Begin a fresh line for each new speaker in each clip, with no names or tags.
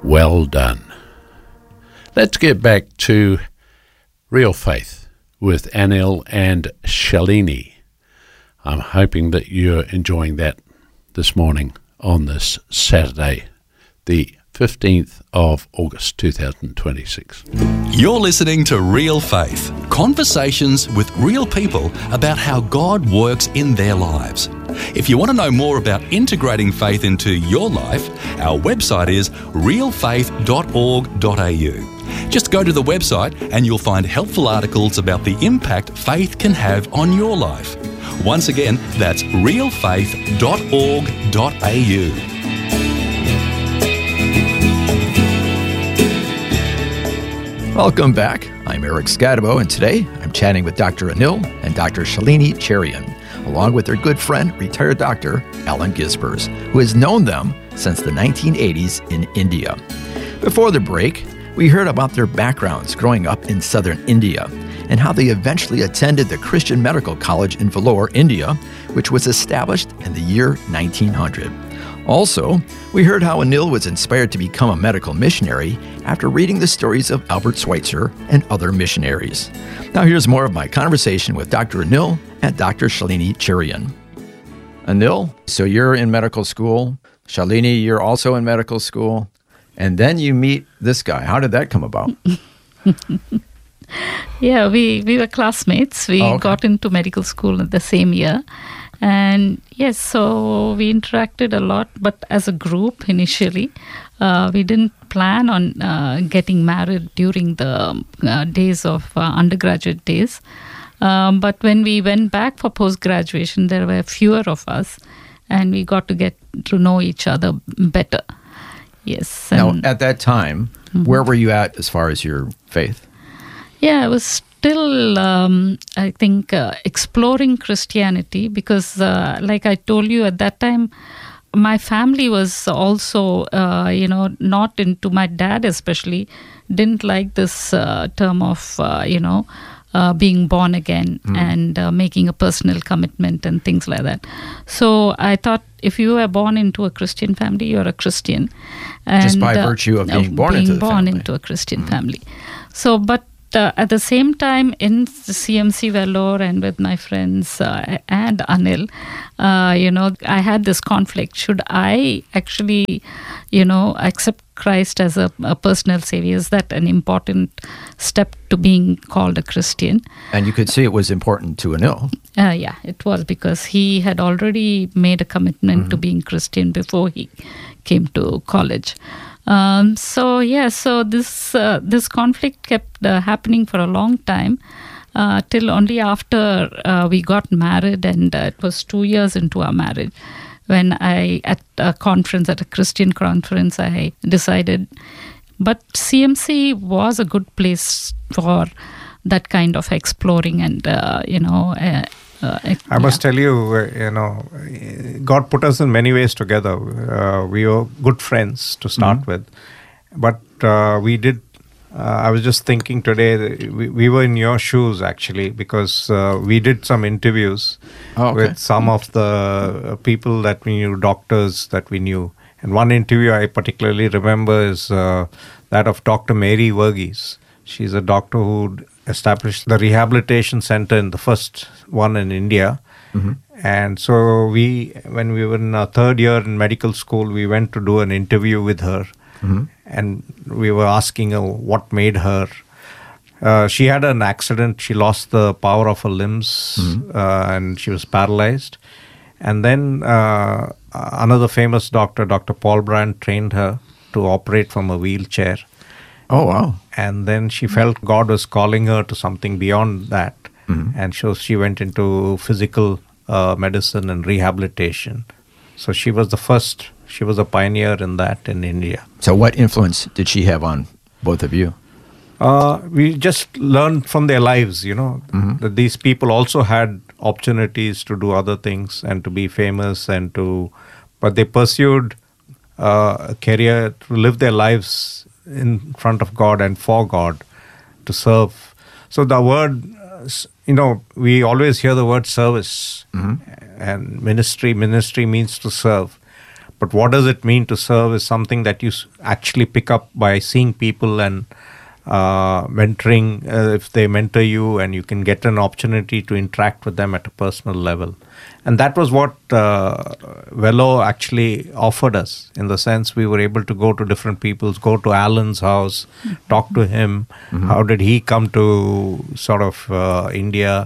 Well done. Let's get back to Real Faith with Anil and Shalini. I'm hoping that you're enjoying that this morning on this Saturday, the 15th of August 2026.
You're listening to Real Faith, conversations with real people about how God works in their lives. If you want to know more about integrating faith into your life, our website is realfaith.org.au. Just go to the website and you'll find helpful articles about the impact faith can have on your life. Once again, that's realfaith.org.au.
Welcome back. I'm Eric Scadabo, and today I'm chatting with Dr. Anil and Dr. Shalini Cherian, along with their good friend, retired Dr. Alan Gisbers, who has known them since the 1980s in India. Before the break, we heard about their backgrounds growing up in southern India and how they eventually attended the Christian Medical College in Vellore, India, which was established in the year 1900. Also, we heard how Anil was inspired to become a medical missionary after reading the stories of Albert Schweitzer and other missionaries. Now here's more of my conversation with Dr. Anil and Dr. Shalini Cherian. Anil, so you're in medical school. Shalini, you're also in medical school. And then you meet this guy. How did that come about?
Yeah, we were classmates. We got into medical school the same year. And yes, so we interacted a lot, but as a group initially. We didn't plan on getting married during the days of undergraduate days. But when we went back for post-graduation, there were fewer of us, and we got to get to know each other better. Yes.
Now, at that time, where were you at as far as your faith?
Yeah, I was still, I think, exploring Christianity because, like I told you at that time, my family was also, not into, my dad especially, didn't like this term of, being born again and making a personal commitment and things like that. So I thought if you were born into a Christian family, you're a Christian. And,
just by virtue of being born into the family.
Into a Christian family. So, but at the same time, in the CMC Vellore and with my friends and Anil, I had this conflict. Should I actually, accept Christ as a personal savior? Is that an important step to being called a Christian?
And you could see it was important to Anil.
Yeah, it was because he had already made a commitment to being Christian before he came to college. So this conflict kept happening for a long time till only after we got married, and it was 2 years into our marriage when at a Christian conference, I decided. But CMC was a good place for that kind of exploring and
I must tell you, God put us in many ways together. We were good friends to start with. But we did, I was just thinking today, that we were in your shoes actually, because we did some interviews with some of the people that we knew, doctors that we knew. And one interview I particularly remember is that of Dr. Mary Verghese. She's a doctor who established the rehabilitation center in the first one in India. And so when we were in our third year in medical school, we went to do an interview with her. And we were asking her what made her. She had an accident. She lost the power of her limbs and she was paralyzed. And then another famous doctor, Dr. Paul Brand, trained her to operate from a wheelchair.
Oh, wow.
And then she felt God was calling her to something beyond that. And so she went into physical medicine and rehabilitation. So she was the first, she was a pioneer in that in India.
So what influence did she have on both of you?
We just learned from their lives, that these people also had opportunities to do other things and to be famous but they pursued a career to live their lives in front of God and for God, to serve. So the word, we always hear the word service and ministry. Ministry means to serve. But what does it mean to serve is something that you actually pick up by seeing people and mentoring, if they mentor you, and you can get an opportunity to interact with them at a personal level. And that was what Velo actually offered us, in the sense we were able to go to different people's, go to Alan's house, talk to him. How did he come to sort of India?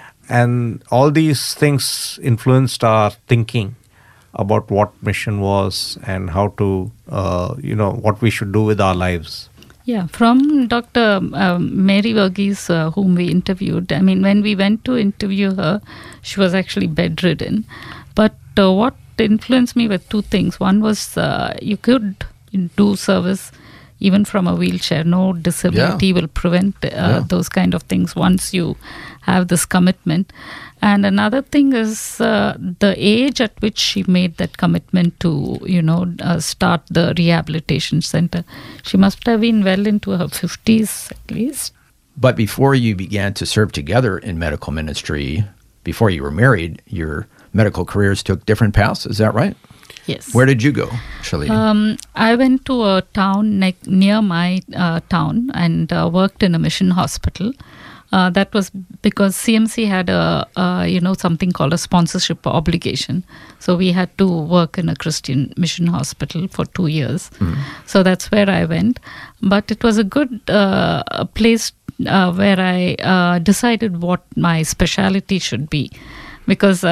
And all these things influenced our thinking about what mission was and how to, what we should do with our lives.
Yeah, from Dr. Mary Verghese, whom we interviewed. I mean, when we went to interview her, she was actually bedridden. But what influenced me were two things. One was you could do service even from a wheelchair. No disability will prevent those kind of things once you have this commitment. And another thing is the age at which she made that commitment to, start the rehabilitation center. She must have been well into her 50s at least.
But before you began to serve together in medical ministry, before you were married, your medical careers took different paths. Is that right?
Yes.
Where did you go, Shalini?
I went to a town near my town and worked in a mission hospital. That was because CMC had something called a sponsorship obligation. So we had to work in a Christian mission hospital for 2 years. So that's where I went. But it was a good place where I decided what my specialty should be. Because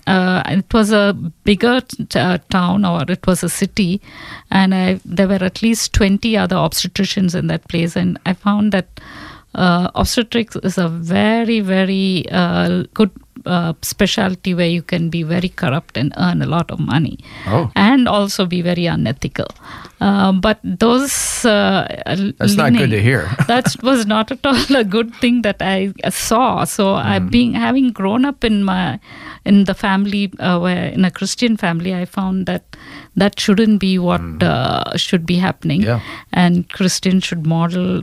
it was a bigger town, or it was a city, and there were at least 20 other obstetricians in that place. And I found that obstetrics is a very, very good specialty where you can be very corrupt and earn a lot of money, and also be very unethical. But those
that's not good to hear.
That was not at all a good thing that I saw. So having grown up in the family, where in a Christian family, I found that shouldn't be what should be happening. And Christians should model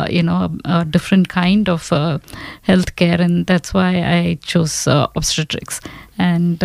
a different kind of healthcare, and that's why I chose obstetrics. And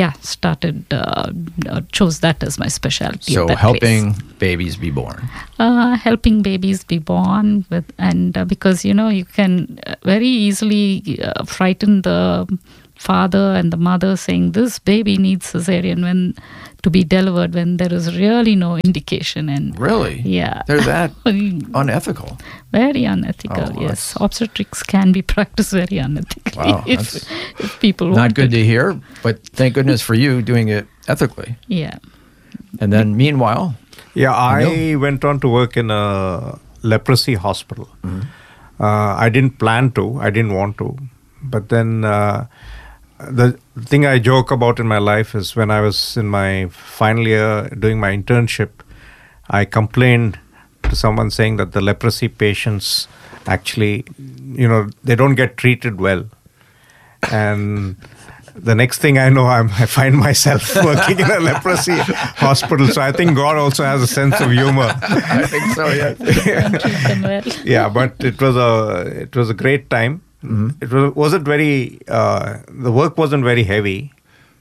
chose that as my specialty.
So helping babies be born.
Helping babies be born because you can very easily frighten the father and the mother, saying this baby needs cesarean to be delivered when there is really no indication. And
really, they're that unethical.
Very unethical. Yes, obstetrics can be practiced very unethically.
Wow,
if people
not good to hear, but thank goodness for you doing it ethically.
Yeah.
And then meanwhile,
I went on to work in a leprosy hospital. I didn't plan to. I didn't want to, but then. The thing I joke about in my life is when I was in my final year doing my internship, I complained to someone saying that the leprosy patients actually, they don't get treated well. And the next thing I know, I find myself working in a leprosy hospital. So I think God also has a sense of humor.
I think so, yeah.
Yeah, but it was a great time. It wasn't very. The work wasn't very heavy.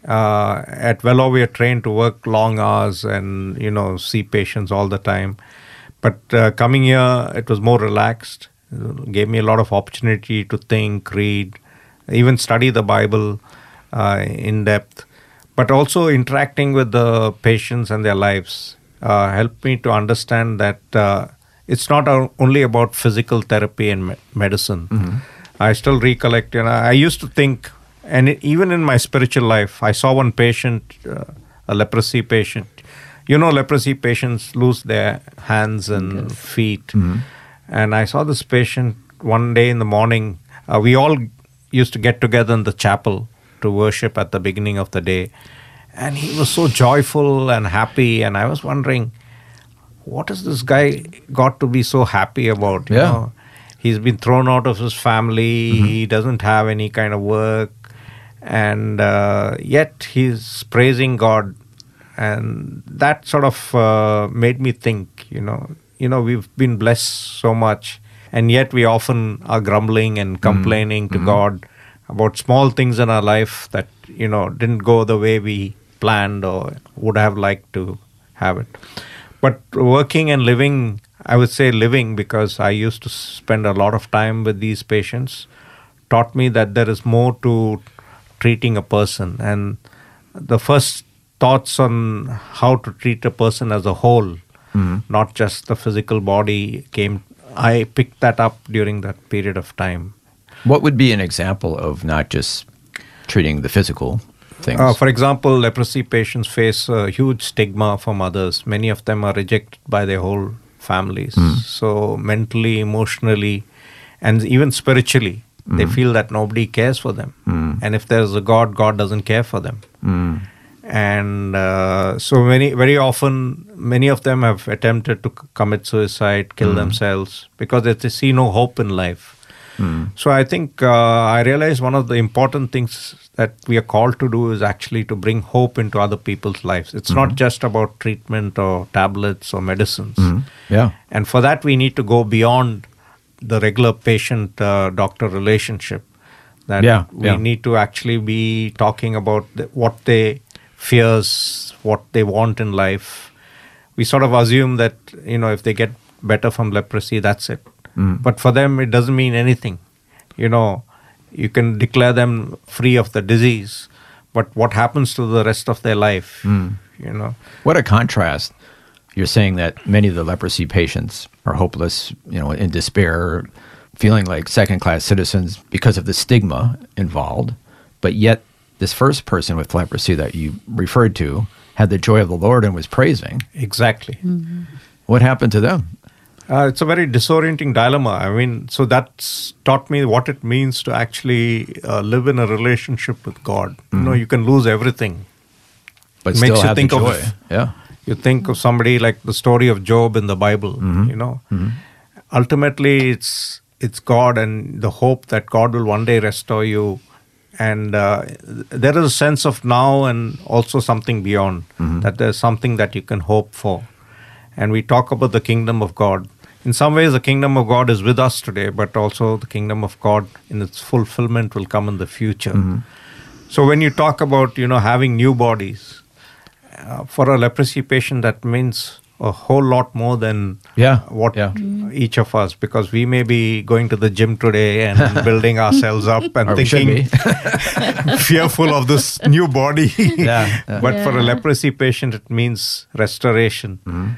At Velo, we are trained to work long hours and see patients all the time. But coming here, it was more relaxed. It gave me a lot of opportunity to think, read, even study the Bible in depth. But also interacting with the patients and their lives helped me to understand that it's not only about physical therapy and medicine. I still recollect, I used to think, and even in my spiritual life, I saw one patient, a leprosy patient. Leprosy patients lose their hands and feet. And I saw this patient one day in the morning. We all used to get together in the chapel to worship at the beginning of the day. And he was so joyful and happy. And I was wondering, what has this guy got to be so happy about? You know? He's been thrown out of his family. He doesn't have any kind of work. And yet he's praising God. And that sort of made me think, we've been blessed so much. And yet we often are grumbling and complaining to God about small things in our life that, didn't go the way we planned or would have liked to have it. But working and living, I would say living, because I used to spend a lot of time with these patients, taught me that there is more to treating a person. And the first thoughts on how to treat a person as a whole, not just the physical body, I picked that up during that period of time.
What would be an example of not just treating the physical things?
For example, leprosy patients face a huge stigma from others. Many of them are rejected by their whole families. So mentally, emotionally, and even spiritually, they feel that nobody cares for them. And if there's a God, God doesn't care for them. And so very often, many of them have attempted to commit suicide, kill themselves, because they see no hope in life. So I think I realized one of the important things that we are called to do is actually to bring hope into other people's lives. It's not just about treatment or tablets or medicines.
Yeah.
And for that, we need to go beyond the regular patient-doctor relationship. That we need to actually be talking about what they fears, what they want in life. We sort of assume that, if they get better from leprosy, that's it. But for them, it doesn't mean anything. You can declare them free of the disease, but what happens to the rest of their life,
What a contrast. You're saying that many of the leprosy patients are hopeless, in despair, feeling like second-class citizens because of the stigma involved, but yet this first person with leprosy that you referred to had the joy of the Lord and was praising.
Exactly.
What happened to them?
It's a very disorienting dilemma. So that's taught me what it means to actually live in a relationship with God. You can lose everything.
But
it
still
makes you
have
think
the joy.
of, you think of somebody like the story of Job in the Bible, Ultimately, it's God and the hope that God will one day restore you. And there is a sense of now and also something beyond, that there's something that you can hope for. And we talk about the kingdom of God. In some ways, the kingdom of God is with us today, but also the kingdom of God in its fulfillment will come in the future. So when you talk about, having new bodies, for a leprosy patient, that means a whole lot more than each of us, because we may be going to the gym today and building ourselves up and thinking fearful of this new body. But for a leprosy patient, it means restoration.